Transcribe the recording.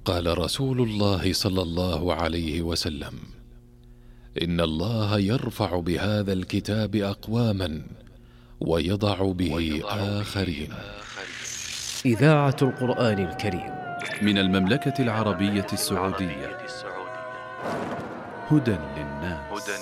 قال رسول الله صلى الله عليه وسلم: إن الله يرفع بهذا الكتاب أقواما ويضع به آخرين. إذاعة القرآن الكريم من المملكة العربية السعودية. هدى للناس.